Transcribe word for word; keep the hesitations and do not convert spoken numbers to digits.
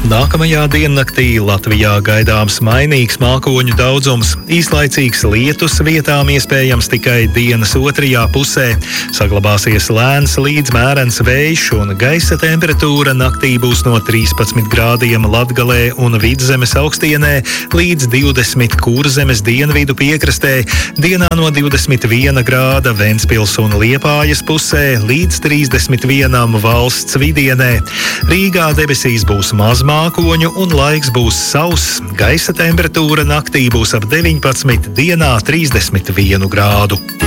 Nākamajā diennaktī Latvijā gaidāms mainīgs mākoņu daudzums, īslaicīgs lietus, vietām iespējams tikai dienas otrajā pusē. Saglabāsies lēns līdz mērens vējš un gaisa temperatūra naktī būs no trīspadsmit grādiem Latgalē un Vidzemes augstienē līdz divdesmit Kurzemes dienvidu piekrastē, dienā no divdesmit viena grāda Ventspils un Liepājas pusē līdz trīsdesmit vienam valsts vidienē. Rīgā debesīs būs maz mākoņu un laiks būs sauss. Gaisa temperatūra naktī būs ap deviņpadsmit, dienā trīsdesmit vienu grādu.